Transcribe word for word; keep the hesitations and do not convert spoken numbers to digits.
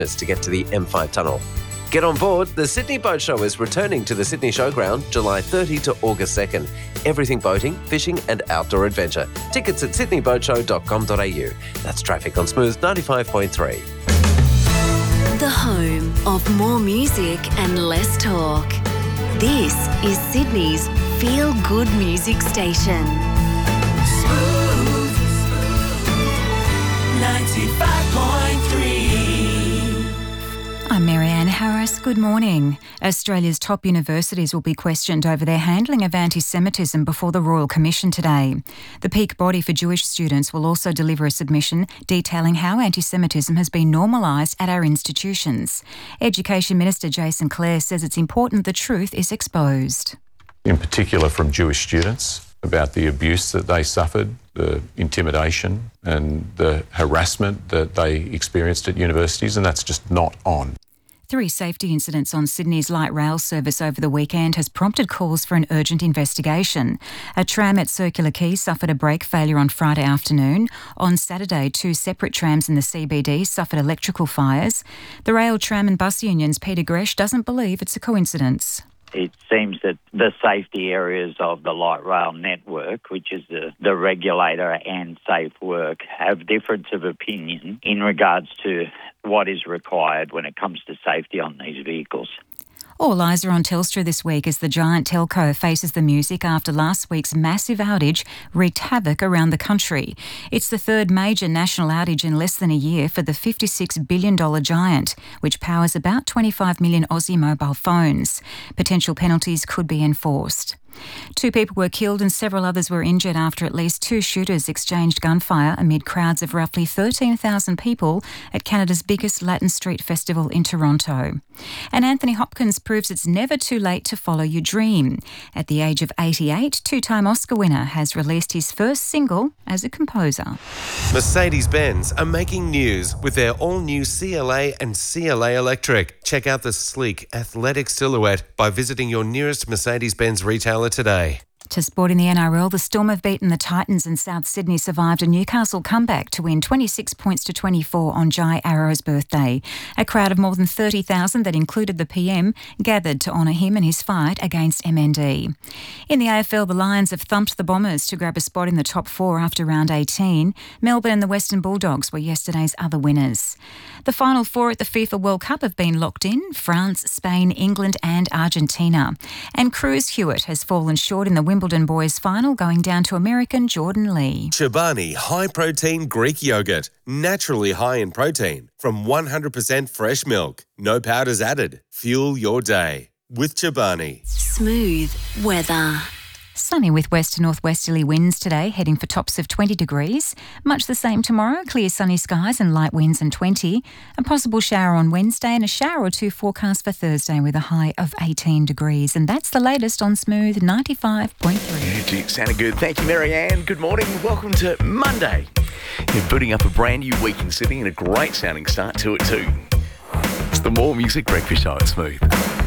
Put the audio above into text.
minutes to get to the M five tunnel. Get on board. The Sydney Boat Show is returning to the Sydney Showground July thirtieth to August second. Everything boating, fishing and outdoor adventure. Tickets at sydney boat show dot com dot a u. That's traffic on Smooth ninety-five point three. The home of more music and less talk. This is Sydney's feel-good music station. Smooth ninety-five point three. I'm Marianne Harris. Good morning. Australia's top universities will be questioned over their handling of anti-Semitism before the Royal Commission today. The peak body for Jewish students will also deliver a submission detailing how anti-Semitism has been normalised at our institutions. Education Minister Jason Clare says it's important the truth is exposed. In particular from Jewish students, about the abuse that they suffered, the intimidation and the harassment that they experienced at universities, and that's just not on. Three safety incidents on Sydney's light rail service over the weekend has prompted calls for an urgent investigation. A tram at Circular Quay suffered a brake failure on Friday afternoon. On Saturday, two separate trams in the C B D suffered electrical fires. The Rail, Tram and Bus Union's Peter Gresh doesn't believe it's a coincidence. It seems that the safety areas of the light rail network, which is the, the regulator and Safe Work, have difference of opinion in regards to what is required when it comes to safety on these vehicles. All eyes are on Telstra this week as the giant telco faces the music after last week's massive outage wreaked havoc around the country. It's the third major national outage in less than a year for the fifty-six billion dollars giant, which powers about twenty-five million Aussie mobile phones. Potential penalties could be enforced. Two people were killed and several others were injured after at least two shooters exchanged gunfire amid crowds of roughly thirteen thousand people at Canada's biggest Latin Street Festival in Toronto. And Anthony Hopkins proves it's never too late to follow your dream. At the age of eighty-eight, two-time Oscar winner has released his first single as a composer. Mercedes-Benz are making news with their all-new C L A and C L A Electric. Check out the sleek, athletic silhouette by visiting your nearest Mercedes-Benz retailer today. To sport in the N R L, the Storm have beaten the Titans and South Sydney survived a Newcastle comeback to win twenty-six points to twenty-four on Jai Arrow's birthday. A crowd of more than thirty thousand that included the P M gathered to honour him and his fight against M N D. In the A F L, the Lions have thumped the Bombers to grab a spot in the top four after round eighteen. Melbourne and the Western Bulldogs were yesterday's other winners. The final four at the FIFA World Cup have been locked in: France, Spain, England and Argentina. And Cruz Hewitt has fallen short in the Wimbledon boys final, going down to American Jordan Lee. Chobani High Protein Greek Yogurt. Naturally high in protein from one hundred percent fresh milk. No powders added. Fuel your day with Chobani. Smooth weather. Sunny with west to northwesterly winds today, heading for tops of twenty degrees. Much the same tomorrow, clear sunny skies and light winds and twenty. A possible shower on Wednesday and a shower or two forecast for Thursday with a high of eighteen degrees. And that's the latest on Smooth ninety-five point three. Yeah, gee, sounded good. Thank you, Marianne. Good morning. Welcome to Monday. You're booting up a brand new week in Sydney and a great sounding start to it too. It's the More Music Breakfast Show at Smooth.